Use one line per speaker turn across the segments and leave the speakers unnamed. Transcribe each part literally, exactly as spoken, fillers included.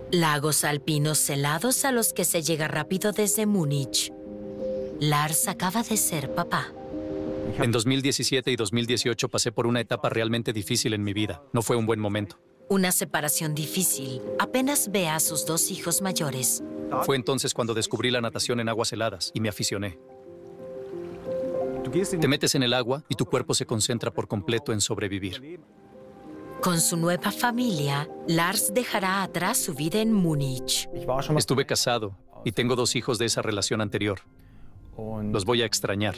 Lagos alpinos helados a los que se llega rápido desde Múnich. Lars acaba de ser papá.
En dos mil diecisiete y dos mil dieciocho pasé por una etapa realmente difícil en mi vida. No fue un buen momento.
Una separación difícil. Apenas ve a sus dos hijos mayores.
Fue entonces cuando descubrí la natación en aguas heladas y me aficioné. Te metes en el agua y tu cuerpo se concentra por completo en sobrevivir.
Con su nueva familia, Lars dejará atrás su vida en Múnich.
Estuve casado y tengo dos hijos de esa relación anterior. Los voy a extrañar.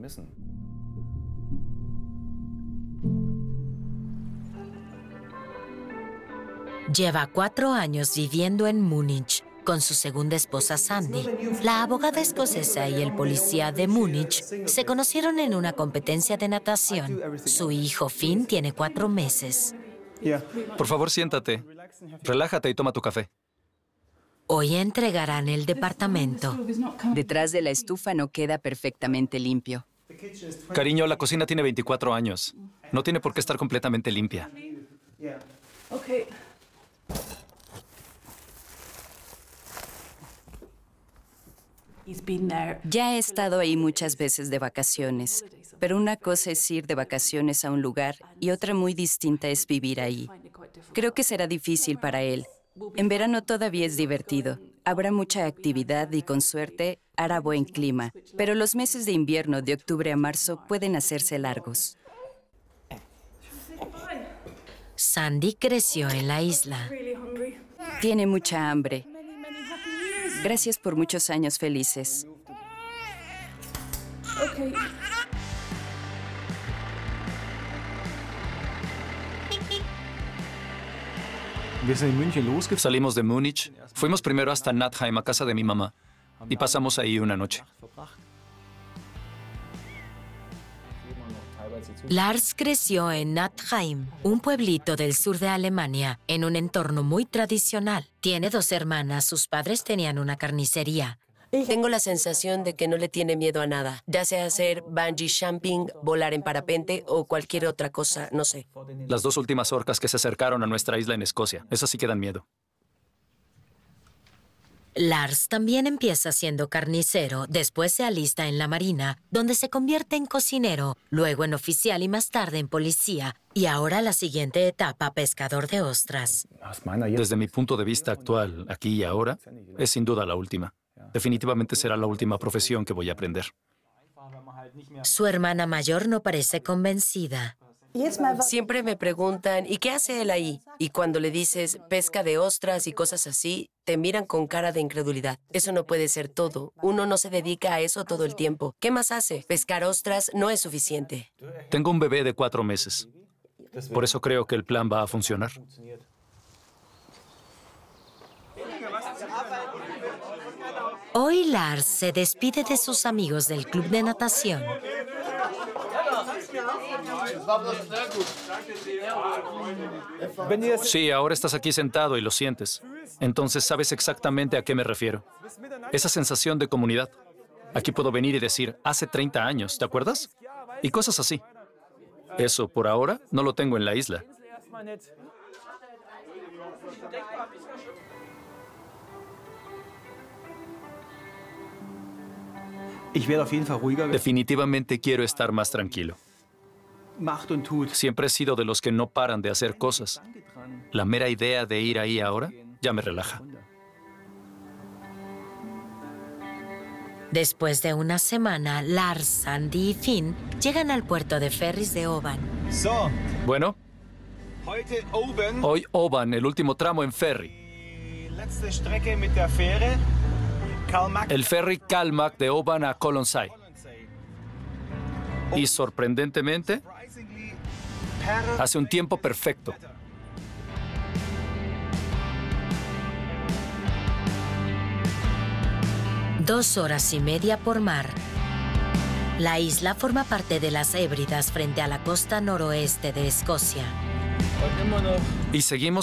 Lleva cuatro años viviendo en Múnich con su segunda esposa Sandy. La abogada escocesa y el policía de Múnich se conocieron en una competencia de natación. Su hijo Finn tiene cuatro meses.
Por favor, siéntate. Relájate y toma tu café.
Hoy entregarán el departamento.
Detrás de la estufa no queda perfectamente limpio.
Cariño, la cocina tiene veinticuatro años. No tiene por qué estar completamente limpia.
Okay.
Ya he estado ahí muchas veces de vacaciones, pero una cosa es ir de vacaciones a un lugar y otra muy distinta es vivir ahí. Creo que será difícil para él. En verano todavía es divertido. Habrá mucha actividad y con suerte hará buen clima, pero los meses de invierno de octubre a marzo pueden hacerse largos.
Sandy creció en la isla.
Tiene mucha hambre. Gracias por muchos años felices.
Okay.
Salimos de Múnich, fuimos primero hasta Nattheim, a casa de mi mamá, y pasamos ahí una noche.
Lars creció en Nattheim, un pueblito del sur de Alemania, en un entorno muy tradicional. Tiene dos hermanas, sus padres tenían una carnicería.
Tengo la sensación de que no le tiene miedo a nada, ya sea hacer bungee jumping, volar en parapente o cualquier otra cosa, no sé.
Las dos últimas orcas que se acercaron a nuestra isla en Escocia, esas sí que dan miedo.
Lars también empieza siendo carnicero, después se alista en la marina, donde se convierte en cocinero, luego en oficial y más tarde en policía, y ahora la siguiente etapa, pescador de ostras.
Desde mi punto de vista actual, aquí y ahora, es sin duda la última. Definitivamente será la última profesión que voy a aprender.
Su hermana mayor no parece convencida.
Siempre me preguntan, ¿y qué hace él ahí? Y cuando le dices pesca de ostras y cosas así, te miran con cara de incredulidad. Eso no puede ser todo. Uno no se dedica a eso todo el tiempo. ¿Qué más hace? Pescar ostras no es suficiente.
Tengo un bebé de cuatro meses. Por eso creo que el plan va a funcionar.
Hoy Lars se despide de sus amigos del club de natación.
Sí, ahora estás aquí sentado y lo sientes. Entonces sabes exactamente a qué me refiero. Esa sensación de comunidad. Aquí puedo venir y decir, hace treinta años, ¿te acuerdas? Y cosas así. Eso, por ahora, no lo tengo en la isla. Definitivamente quiero estar más tranquilo. Siempre he sido de los que no paran de hacer cosas. La mera idea de ir ahí ahora ya me relaja.
Después de una semana, Lars, Sandy y Finn llegan al puerto de ferries de Oban.
Bueno, hoy Oban, el último tramo en ferry. El ferry Kalmar de Oban a Colonsay. Y sorprendentemente, hace un tiempo perfecto.
Dos horas y media por mar. La isla forma parte de las Hébridas frente a la costa noroeste de Escocia.
Y seguimos